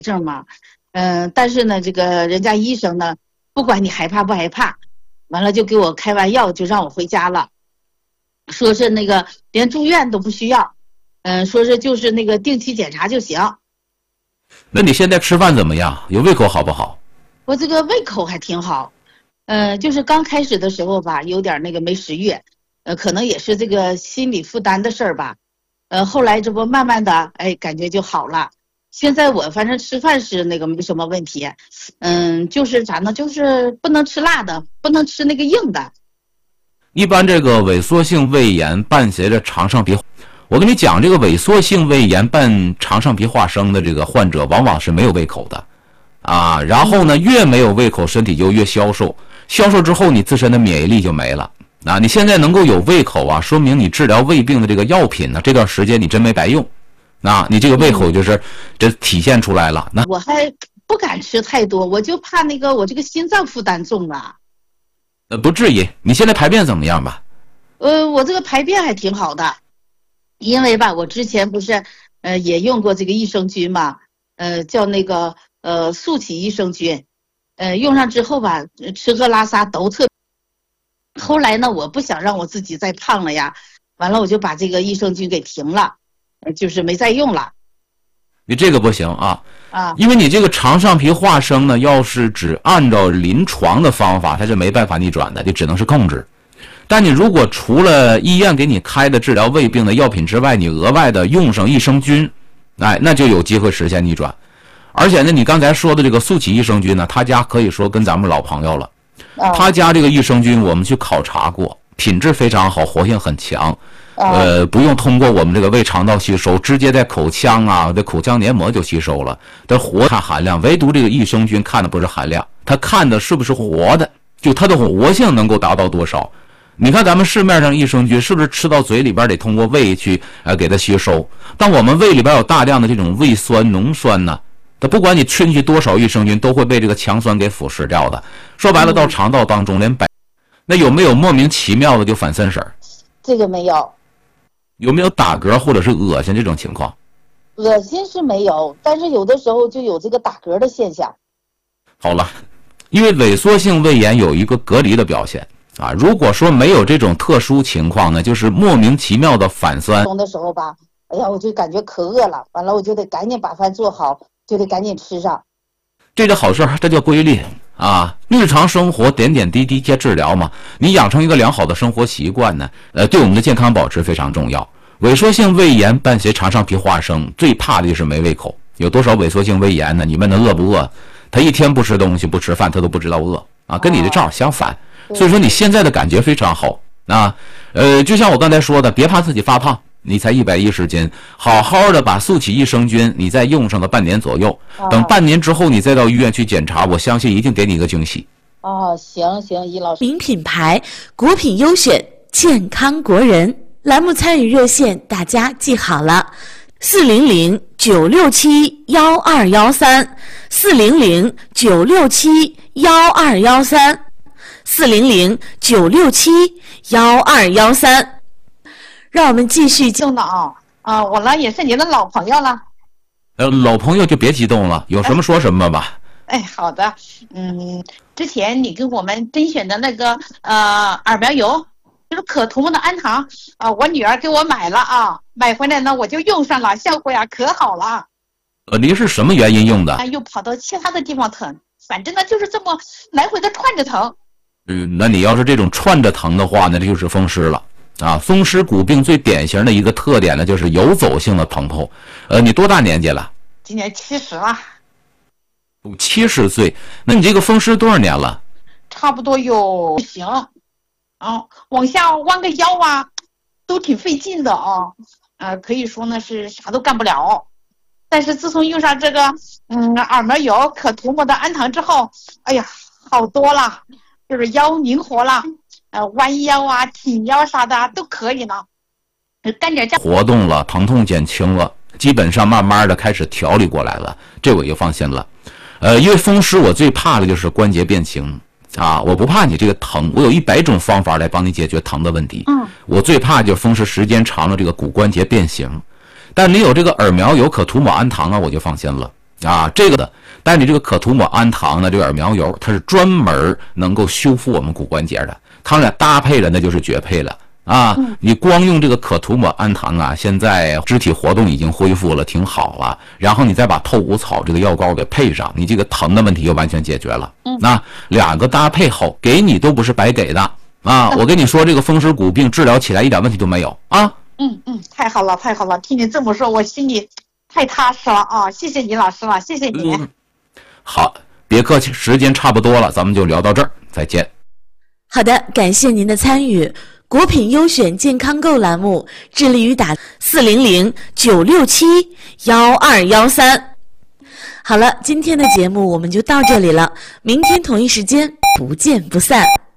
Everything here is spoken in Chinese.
症嘛，但是呢，这个人家医生呢，不管你害怕不害怕，完了就给我开完药就让我回家了，说是那个连住院都不需要，说是就是那个定期检查就行。 那你现在吃饭怎么样？有胃口好不好？ 我这个胃口还挺好，就是刚开始的时候吧，有点那个没食欲，可能也是这个心理负担的事儿吧，后来这不慢慢的，感觉就好了。现在我反正吃饭是那个没什么问题，就是啥呢？就是不能吃辣的，不能吃那个硬的。 一般这个萎缩性胃炎伴随着肠上皮，我跟你讲，这个萎缩性胃炎伴肠上皮化生的这个患者，往往是没有胃口的，啊，然后呢，越没有胃口，身体就越消瘦，消瘦之后，你自身的免疫力就没了。啊，你现在能够有胃口啊，说明你治疗胃病的这个药品呢，这段时间你真没白用。啊，你这个胃口就是这体现出来了。那我还不敢吃太多，我就怕那个我这个心脏负担重了。 不至于，你现在排便怎么样吧？ 我这个排便还挺好的，因为吧，我之前不是也用过这个益生菌嘛，叫那个速起益生菌，用上之后吧，吃喝拉撒都特。后来呢，我不想让我自己再胖了呀，完了我就把这个益生菌给停了。就是没再用了。 你这个不行啊，因为你这个肠上皮化生呢，要是只按照临床的方法，它是没办法逆转的，就只能是控制。但你如果除了医院给你开的治疗胃病的药品之外，你额外的用上益生菌，那就有机会实现逆转。而且呢，你刚才说的这个速起益生菌呢，他家可以说跟咱们老朋友了。他家这个益生菌我们去考察过，品质非常好，活性很强。不用通过我们这个胃肠道吸收，直接在口腔啊，这口腔黏膜就吸收了。它活看含量，唯独这个益生菌看的不是含量，它看的是不是活的，就它的活性能够达到多少。你看咱们市面上益生菌是不是吃到嘴里边得通过胃去给它吸收？但我们胃里边有大量的这种胃酸、浓酸呢，它不管你吃进去多少益生菌，都会被这个强酸给腐蚀掉的。说白了，到肠道当中连那有没有莫名其妙的就反酸婶？ 这个没有。 有没有打嗝或者是恶心这种情况？ 恶心是没有，但是有的时候就有这个打嗝的现象。 好了，因为萎缩性胃炎有一个隔离的表现啊。如果说没有这种特殊情况呢，就是莫名其妙的反酸。 的时候吧，哎呀，我就感觉可饿了，完了我就得赶紧把饭做好，就得赶紧吃上。 这叫好事，这叫规律啊！日常生活点点滴滴皆治疗嘛。你养成一个良好的生活习惯呢，对我们的健康保持非常重要。萎缩性胃炎伴随肠上皮化生，最怕的就是没胃口。有多少萎缩性胃炎呢？你问他饿不饿？他一天不吃东西不吃饭，他都不知道饿啊，跟你的正好相反。所以说你现在的感觉非常好啊。就像我刚才说的，别怕自己发胖。你才110斤，好好的把速起益生菌你再用上个半年左右，等半年之后你再到医院去检查，我相信一定给你一个惊喜。 行，易老师。 名品牌，果品优选，健康国人。栏目参与热线大家记好了，400-967-1213，400-967-1213，400-967-1213。让我们继续激动的我呢也是你的老朋友了。 老朋友就别激动了，有什么说什么吧。 好的。之前你跟我们甄选的那个耳苗油，就是可涂抹的氨糖我女儿给我买了买回来呢我就用上了，效果呀可好了。 您是什么原因用的？ 又跑到其他的地方疼，反正呢就是这么来回的串着疼。 那你要是这种串着疼的话呢，这就是风湿了。风湿骨病最典型的一个特点呢，就是游走性的疼痛。你多大年纪了？ 今年70了。 70岁，那你这个风湿多少年了？ 差不多有行。往下弯个腰都挺费劲的可以说呢是啥都干不了。但是自从用上这个耳苗油可涂抹的氨糖之后，哎呀，好多了，就是腰灵活了。弯腰挺腰啥的都可以了，干点活动了，疼痛减轻了，基本上慢慢的开始调理过来了，这我就放心了。因为风湿我最怕的就是关节变形我不怕你这个疼，我有100种方法来帮你解决疼的问题。我最怕就是风湿时间长了这个骨关节变形。但你有这个耳苗油可涂抹氨糖我就放心了这个的。但你这个可图抹胺糖呢，这个耳苗油，它是专门能够修复我们骨关节的，当然搭配了那就是绝配了你光用这个可图抹胺糖现在肢体活动已经恢复了，挺好了。然后你再把透骨草这个药膏给配上，你这个疼的问题就完全解决了。两个搭配后，给你都不是白给的我跟你说，这个风湿骨病治疗起来一点问题都没有太好了，太好了！听你这么说，我心里太踏实了谢谢你，老师了，谢谢你。 好，别客气，时间差不多了，咱们就聊到这儿，再见。 好的，感谢您的参与。国品优选健康购栏目致力于打400-967-1213。好了，今天的节目我们就到这里了，明天同一时间不见不散。